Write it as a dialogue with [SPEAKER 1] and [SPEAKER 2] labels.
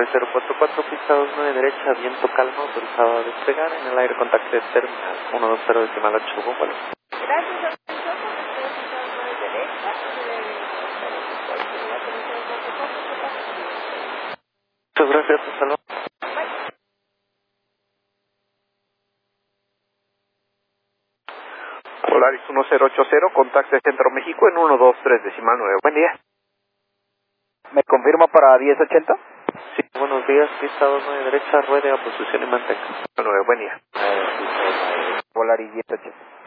[SPEAKER 1] Torre 044, pista 29 derecha, viento calmo, autorizado a despegar, en el aire contacto terminal 120 decimal 8, vale.
[SPEAKER 2] Gracias a todos, derecha,
[SPEAKER 1] muchas gracias, hasta luego. Polaris 1080, contacte Centro México en 123 decimal 9. Buen día.
[SPEAKER 3] ¿Me confirma para 1080?
[SPEAKER 1] Sí, buenos días, pista 29 derecha, ruede a posición y mantenga. 9, buen día.
[SPEAKER 3] Polaris 1080.